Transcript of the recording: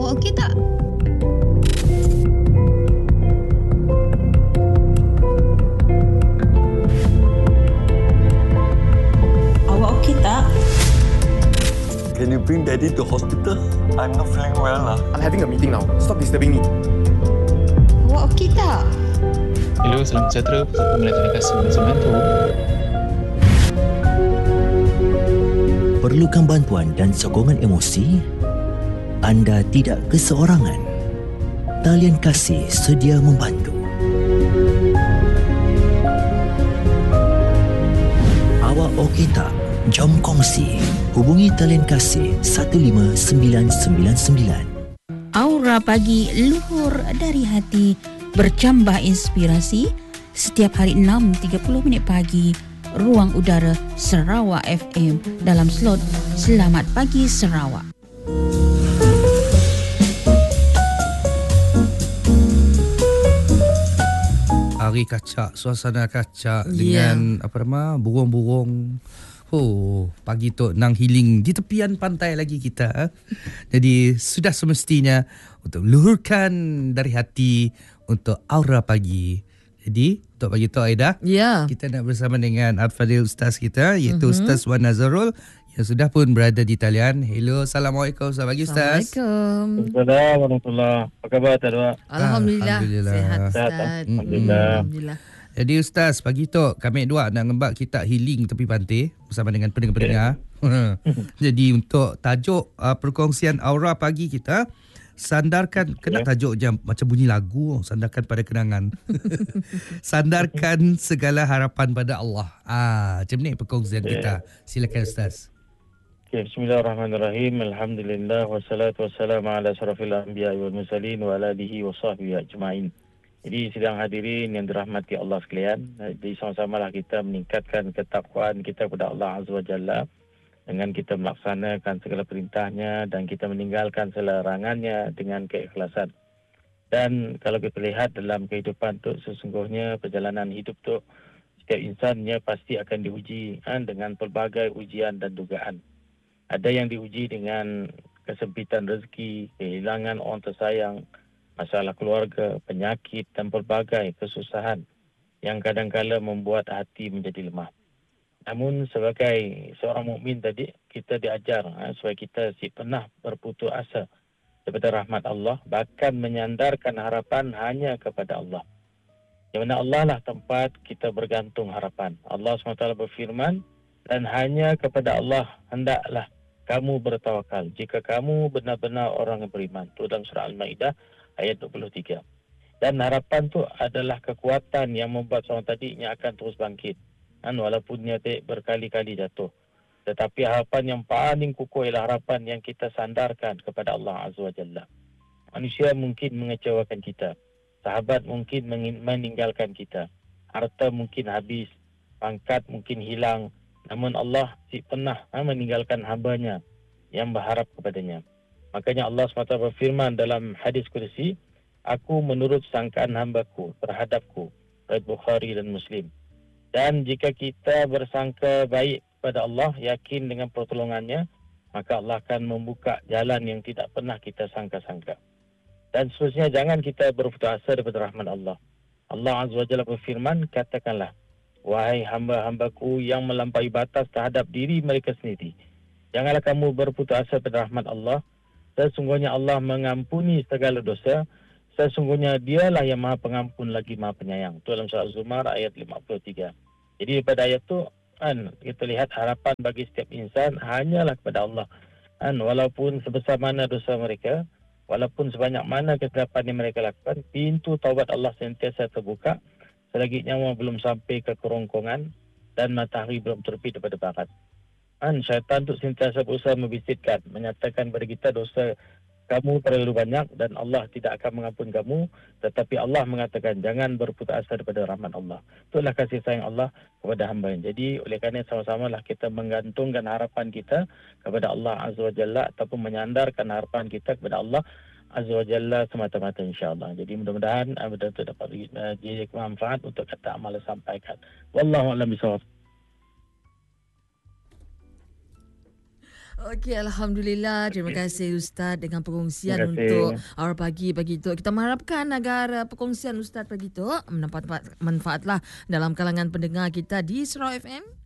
Awak okey tak? Awak okey tak? Can you bring Daddy to hospital? I'm not feeling well lah. I'm having a meeting now. Stop disturbing me. Awak okey tak? Hello, salam sejahtera. Persatuan Melayu Kasih Malaysia membantu. Perlukan bantuan dan sokongan emosi? Anda tidak keseorangan. Talian Kasih sedia membantu. Awak okey tak? Jom kongsi. Hubungi Talian Kasih 15999. Aura Pagi luhur dari hati, bercambah inspirasi setiap hari 6.30 pagi. Ruang Udara Sarawak FM dalam slot Selamat Pagi Sarawak. Hari kacak, suasana kacak dengan apa nama, burung-burung. Oh, pagi tu nang healing di tepian pantai lagi kita. Jadi sudah semestinya untuk luhurkan dari hati untuk aura pagi. Jadi untuk pagi tu Aida, kita nak bersama dengan Al-Fadil Ustaz kita, iaitu Ustaz Wan Nazarul yang sudah pun berada di talian. Hello, Assalamualaikum. Selamat pagi Ustaz. Assalamualaikum. Assalamualaikum warahmatullahi. Apa khabar Tuan? Alhamdulillah. Alhamdulillah. Sehat Ustaz. Alhamdulillah. Jadi Ustaz, pagi tu kami dua nak ngembak kita healing tepi pantai bersama dengan pendengar-pendengar. Jadi untuk tajuk perkongsian aura pagi kita, sandarkan, kena tajuk je macam bunyi lagu, sandarkan pada kenangan. Sandarkan segala harapan pada Allah. Macam ni perkongsian kita. Silakan Ustaz. Okay, bismillahirrahmanirrahim. Alhamdulillah wassalatu wassalamu ala asrafil anbiya wal mursalin wa ala alihi wa sahbihi ajma'in. Jadi sidang hadirin yang dirahmati Allah sekalian, jadi sama-samalah kita meningkatkan ketakwaan kita kepada Allah Azza wa Jalla dengan kita melaksanakan segala perintahnya dan kita meninggalkan segala larangannya dengan keikhlasan. Dan kalau kita lihat dalam kehidupan tu, sesungguhnya perjalanan hidup tu setiap insannya pasti akan diuji dengan pelbagai ujian dan dugaan. Ada yang diuji dengan kesempitan rezeki, kehilangan orang tersayang, masalah keluarga, penyakit dan pelbagai kesusahan yang kadang-kala membuat hati menjadi lemah. Namun sebagai seorang mukmin tadi, kita diajar supaya kita pernah berputus asa daripada rahmat Allah, bahkan menyandarkan harapan hanya kepada Allah. Yang mana Allah lah tempat kita bergantung harapan. Allah SWT berfirman, dan hanya kepada Allah hendaklah kamu bertawakal jika kamu benar-benar orang yang beriman. Itu dalam surah Al-Ma'idah ayat 23. Dan harapan tu adalah kekuatan yang membuat seorang tadi yang akan terus bangkit. Walaupun dia berkali-kali jatuh. Tetapi harapan yang paling kukuh ialah harapan yang kita sandarkan kepada Allah Azza wa Jalla. Manusia mungkin mengecewakan kita. Sahabat mungkin meninggalkan kita. Harta mungkin habis. Pangkat mungkin hilang. Namun Allah pernah meninggalkan hamba-Nya yang berharap kepadanya. Makanya Allah SWT berfirman dalam hadis Qudsi, aku menurut sangkaan hambaku terhadapku. Riwayat Bukhari dan Muslim. Dan jika kita bersangka baik kepada Allah, yakin dengan pertolongannya, maka Allah akan membuka jalan yang tidak pernah kita sangka-sangka. Dan seterusnya, jangan kita berputus asa daripada rahmat Allah. Allah Azza wa Jalla berfirman, katakanlah, wahai hamba-hambaku yang melampaui batas terhadap diri mereka sendiri, janganlah kamu berputus asa pada rahmat Allah. Sesungguhnya Allah mengampuni segala dosa. Sesungguhnya dialah yang maha pengampun lagi maha penyayang. Itu dalam surah Az-Zumar ayat 53. Jadi pada ayat itu kita lihat harapan bagi setiap insan hanyalah kepada Allah. Walaupun sebesar mana dosa mereka, walaupun sebanyak mana kesilapan yang mereka lakukan, pintu taubat Allah sentiasa terbuka selagi nyawa belum sampai ke kerongkongan dan matahari belum terbit daripada barat. Syaitan tu sentiasa berusaha membisikkan, menyatakan kepada kita dosa kamu terlalu banyak dan Allah tidak akan mengampun kamu. Tetapi Allah mengatakan jangan berputus asa daripada rahmat Allah. Itulah kasih sayang Allah kepada hamba-Nya. Jadi oleh kerana sama-samalah kita menggantungkan harapan kita kepada Allah Azza wa Jalla ataupun menyandarkan harapan kita kepada Allah Azza wa Jalla semata-mata insya-Allah. Jadi mudah-mudahan betul-betul dapat jadi manfaat untuk kata amal sampaikan. Wallahu a'lam bishawab. Okey, Alhamdulillah. Terima kasih Ustaz dengan perkongsian Terima kasih. untuk awal pagi pagi tu. Kita mengharapkan agar perkongsian Ustaz pagi tu mendapat manfaatlah dalam kalangan pendengar kita di Sarawak FM.